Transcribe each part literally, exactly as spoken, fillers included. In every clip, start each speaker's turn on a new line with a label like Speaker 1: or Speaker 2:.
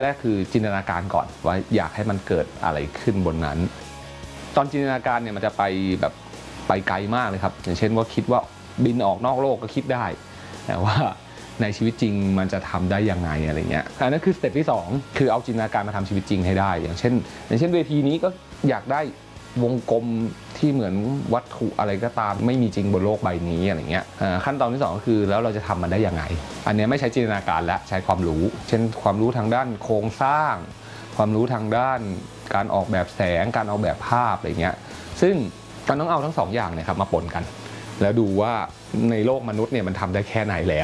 Speaker 1: แรกคือจินตนาการก่อนว่าอยากให้มันเกิดอะไรขึ้นบนนั้นตอนจินตนาการเนี่ยมันจะไปแบบไปไกลมากเลยครับอย่างเช่นว่าคิดว่าบินออกนอกโลกก็คิดได้แต่ว่าในชีวิตจริงมันจะทำได้ยังไงอะไรเงี้ยอันนั้นคือสเต็ปที่สองคือเอาจินตนาการมาทำชีวิตจริงให้ได้อย่างเช่นอย่างเช่นเวทีนี้ก็อยากได้วงกลมที่เหมือนวัตถุอะไรก็ตามไม่มีจริงบนโลกใบนี้อะไรเงี้ยขั้นตอนที่สองก็คือแล้วเราจะทำมันได้ยังไงอันนี้ไม่ใช้จินตนาการและใช้ความรู้เช่นความรู้ทางด้านโครงสร้างความรู้ทางด้านการออกแบบแสงการออกแบบภาพอะไรเงี้ยซึ่งมันต้องเอาทั้งสองอย่างเนี่ยครับมาปนกันแล้วดูว่าในโลกมนุษย์เนี่ยมันทำได้แค่ไหนแล้ว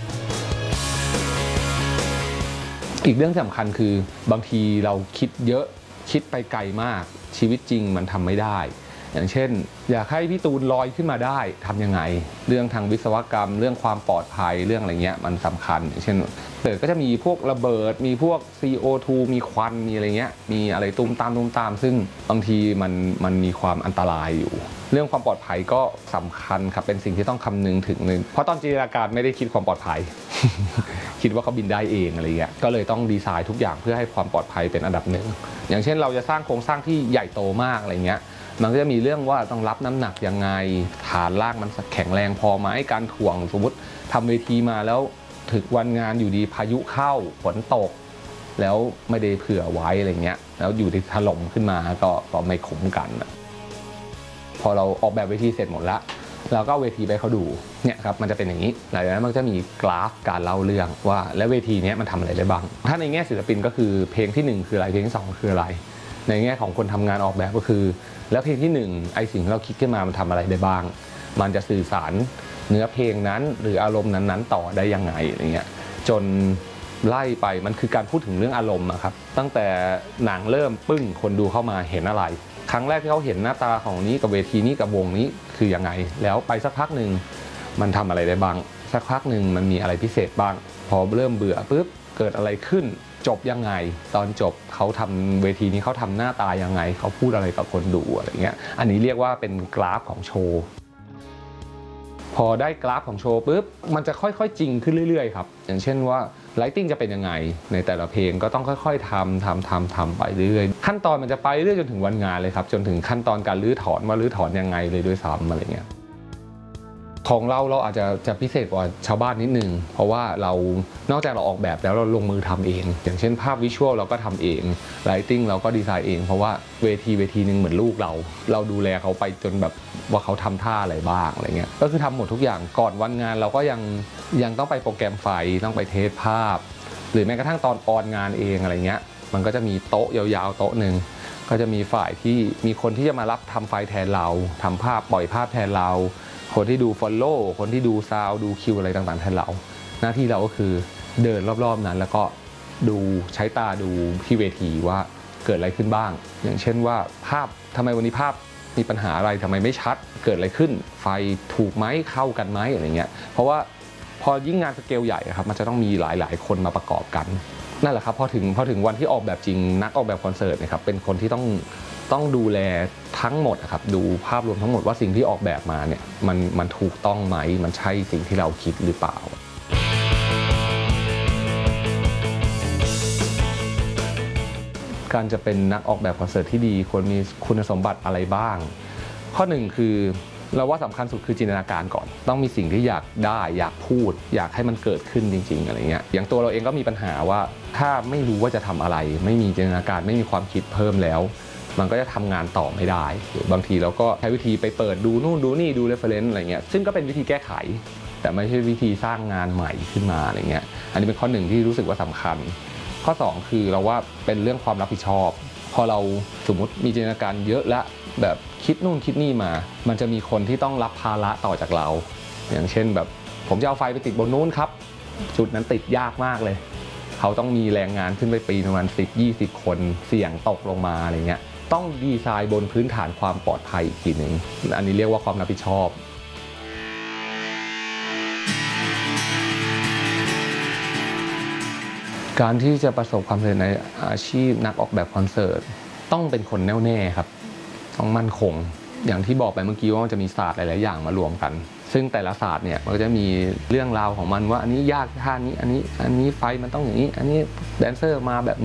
Speaker 1: อีกเรื่องสำคัญคือบางทีเราคิดเยอะคิดไปไกลมากชีวิตจริงมันทำไม่ได้อย่างเช่นอยากให้พี่ตูนลอยขึ้นมาได้ทำยังไงเรื่องทางวิศวกรรมเรื่องความปลอดภัยเรื่องอะไรเงี้ยมันสำคัญอย่างเช่นเกิดก็จะมีพวกระเบิดมีพวก ซี โอ ทู มีควันมีอะไรเงี้ยมีอะไรตุ้มตามตุ้มตามซึ่งบางทีมันมันมีความอันตรายอยู่เรื่องความปลอดภัยก็สำคัญครับเป็นสิ่งที่ต้องคำนึงถึงนึงเพราะตอนจินตนาการไม่ได้คิดความปลอดภัย คิดว่าเขาบินได้เองอะไรเงี้ยก็เลยต้องดีไซน์ทุกอย่างเพื่อให้ความปลอดภัยเป็นอันดับหนึ่งอย่างเช่นเราจะสร้างโครงสร้างที่ใหญ่โตมากอะไรเงี้ยมันก็จะมีเรื่องว่าต้องรับน้ำหนักยังไงฐานล่างมันแข็งแรงพอไหมการถ่วงสมมติทำเวทีมาแล้วถึงวันงานอยู่ดีพายุเข้าฝนตกแล้วไม่ได้เผื่อไว้อะไรเงี้ยแล้วอยู่ที่ถล่มขึ้นมาก็ก็ไม่คุ้มกันพอเราออกแบบเวทีเสร็จหมดแล้วเราก็เวทีไปเขาดูเนี่ยครับมันจะเป็นอย่างนี้หลังจากนั้นมันจะมีกราฟการเล่าเรื่องว่าแล้วเวทีนี้มันทำอะไรได้บ้างถ้าในแง่ศิลปินก็คือเพลงที่หนึ่งคืออะไรเพลงที่สองคืออะไรในแง่ของคนทำงานออกแบบก็คือแล้วเพลงที่หนึ่งไอสิ่งที่เราคิดขึ้นมามันทำอะไรได้บ้างมันจะสื่อสารเนื้อเพลงนั้นหรืออารมณ์นั้นๆต่อได้ยังไงอะไรเงี้ยจนไล่ไปมันคือการพูดถึงเรื่องอารมณ์ครับตั้งแต่หนังเริ่มปึ้งคนดูเข้ามาเห็นอะไรครั้งแรกที่เขาเห็นหน้าตาของนี้กับเวทีนี้กับวงนี้คือยังไงแล้วไปสักพักหนึ่งมันทำอะไรได้บ้างสักพักหนึ่งมันมีอะไรพิเศษบ้างพอเริ่มเบื่อปุ๊บเกิดอะไรขึ้นจบยังไงตอนจบเขาทำเวทีนี้เขาทำหน้าตายังไงเขาพูดอะไรกับคนดูอะไรเงี้ยอันนี้เรียกว่าเป็นกราฟของโชว์พอได้กราฟของโชว์ปุ๊บมันจะค่อยๆจริงขึ้นเรื่อยๆครับอย่างเช่นว่าไลท์ติ้งจะเป็นยังไงในแต่ละเพลงก็ต้องค่อยๆทำทำทำทำไปเรื่อยๆขั้นตอนมันจะไปเรื่อยจนถึงวันงานเลยครับจนถึงขั้นตอนการรื้อถอนว่ารื้อถอนยังไงเลยด้วยซ้ำอะไรเงี้ยของเราเราอาจจะจะพิเศษกว่าชาวบ้านนิดนึงเพราะว่าเรานอกจากเราออกแบบแล้วเราลงมือทำเองอย่างเช่นภาพวิชวลเราก็ทำเองไลท์ติ้งเราก็ดีไซน์เองเพราะว่าเวทีเวทีนึงเหมือนลูกเราเราดูแลเขาไปจนแบบว่าเขาทำท่าอะไรบ้างอะไรเงี้ยก็คือทำหมดทุกอย่างก่อนวันงานเราก็ยังยังต้องไปโปรแกรมไฟต้องไปเทสภาพหรือแม้กระทั่งตอนออนงานเองอะไรเงี้ยมันก็จะมีโต๊ะยาวๆโต๊ะหนึ่งก็จะมีฝ่ายที่มีคนที่จะมารับทำไฟแทนเราทำภาพปล่อยภาพแทนเราคนที่ดูฟอลโล่คนที่ดูซาวดูคิวอะไรต่างๆแทนเราหน้าที่เราก็คือเดินรอบๆนั้นแล้วก็ดูใช้ตาดูที่เวทีว่าเกิดอะไรขึ้นบ้างอย่างเช่นว่าภาพทำไมวันนี้ภาพมีปัญหาอะไรทำไมไม่ชัดเกิดอะไรขึ้นไฟถูกไหมเข้ากันไหมอะไรเงี้ยเพราะว่าพอยิ่งงานสเกลใหญ่ครับมันจะต้องมีหลายๆคนมาประกอบกันนั่นแหละครับพอถึงพอถึงวันที่ออกแบบจริงนักออกแบบคอนเสิร์ตนะครับเป็นคนที่ต้องต้องดูแลทั้งหมดครับดูภาพรวมทั้งหมดว่าสิ่งที่ออกแบบมาเนี่ยมันมันถูกต้องไหมมันใช่สิ่งที่เราคิดหรือเปล่าการจะเป็นนักออกแบบคอนเสิร์ตที่ดีควรมีคุณสมบัติอะไรบ้างข้อหนึ่งคือเราว่าสำคัญสุดคือจินตนาการก่อนต้องมีสิ่งที่อยากได้อยากพูดอยากให้มันเกิดขึ้นจริงๆอะไรเงี้ยอย่างตัวเราเองก็มีปัญหาว่าถ้าไม่รู้ว่าจะทำอะไรไม่มีจินตนาการไม่มีความคิดเพิ่มแล้วมันก็จะทำงานต่อไม่ได้บางทีเราก็ใช้วิธีไปเปิดดูนู่นดูนี่ดูเรฟเฟอเรนซ์อะไรเงี้ยซึ่งก็เป็นวิธีแก้ไขแต่ไม่ใช่วิธีสร้างงานใหม่ขึ้นมาอะไรเงี้ยอันนี้เป็นข้อหนึ่งที่รู้สึกว่าสำคัญข้อสองคือเราว่าเป็นเรื่องความรับผิดชอบพอเราสมมุติมีจินตนาการเยอะและแบบคิดนู่นคิดนี่มามันจะมีคนที่ต้องรับภาระต่อจากเราอย่างเช่นแบบผมจะเอาไฟไปติดบนนู้นครับจุดนั้นติดยากมากเลยเขาต้องมีแรงงานขึ้นไปปีประมาณสิบ ยี่สิบคนเสี่ยงตกลงมาอะไรเงี้ยต้องดีไซน์บนพื้นฐานความปลอดภัยอีกทีหนึ่งอันนี้เรียกว่าความรับผิดชอบการที่จะประสบความสำเร็จในอาชีพนักออกแบบคอนเสิร์ตต้องเป็นคนแน่วแน่ครับต้องมั่นคงอย่างที่บอกไปเมื่อกี้ว่ามันจะมีศาสตร์หลายๆอย่างมารวมกันซึ่งแต่ละศาสตร์เนี่ยมันก็จะมีเรื่องราวของมันว่าอันนี้ยากท่านี้อันนี้อันนี้ไฟมันต้องอย่างนี้อันนี้แดนเซอร์มาแบบ